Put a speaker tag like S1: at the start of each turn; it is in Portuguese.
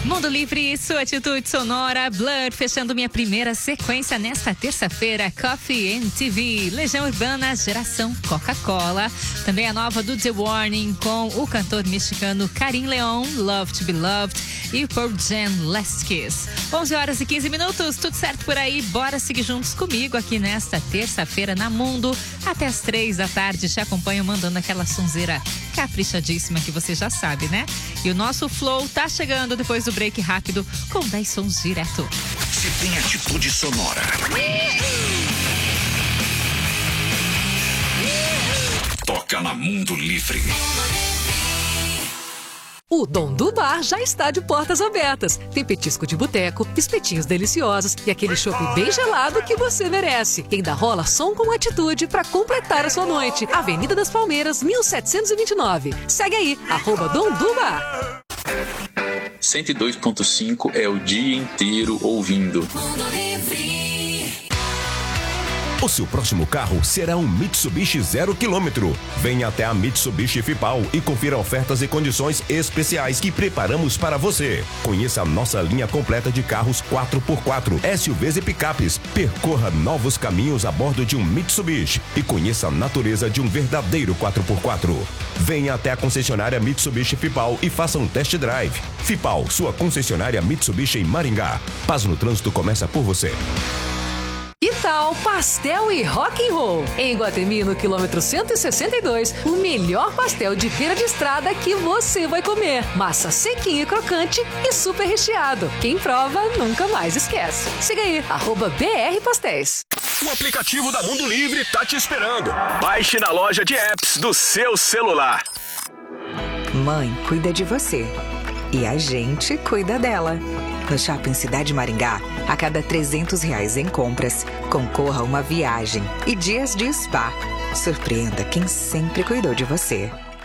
S1: Mundo Livre, sua atitude sonora, Blur, fechando minha primeira sequência nesta terça-feira, Coffee MTV, Legião Urbana, Geração Coca-Cola, também a nova do The Warning com o cantor mexicano Karim León, Love to be Loved, e o Pearl Jam, Last Kiss. 11 horas e 15 minutos, tudo certo por aí? Bora seguir juntos comigo aqui nesta terça-feira na Mundo, até as 3 da tarde, te acompanho mandando aquela sonzeira caprichadíssima que você já sabe, né? E o nosso Flow tá chegando depois do break rápido com 10 sons direto.
S2: Se tem atitude sonora. Toca na Mundo Livre.
S3: O Dom do Bar já está de portas abertas. Tem petisco de boteco, espetinhos deliciosos e aquele chopp bem gelado que você merece. E ainda rola som com atitude para completar a sua noite. Avenida das Palmeiras, 1729. Segue aí, @Dom do Bar.
S4: 102.5 é o dia inteiro ouvindo.
S5: O seu próximo carro será um Mitsubishi 0 km. Venha até a Mitsubishi Fipal e confira ofertas e condições especiais que preparamos para você. Conheça a nossa linha completa de carros 4x4, SUVs e picapes. Percorra novos caminhos a bordo de um Mitsubishi e conheça a natureza de um verdadeiro 4x4. Venha até a concessionária Mitsubishi Fipal e faça um test drive. Fipal, sua concessionária Mitsubishi em Maringá. Paz no trânsito começa por você.
S3: Que tal pastel e rock and roll? Em Iguatemi, no quilômetro 162, o melhor pastel de feira de estrada que você vai comer. Massa sequinha e crocante e super recheado. Quem prova nunca mais esquece. Siga aí, @BR Pastéis.
S6: O aplicativo da Mundo Livre tá te esperando. Baixe na loja de apps do seu celular.
S7: Mãe cuida de você e a gente cuida dela. No Shopping Cidade Maringá, a cada R$300 em compras, concorra a uma viagem e dias de spa. Surpreenda quem sempre cuidou de você.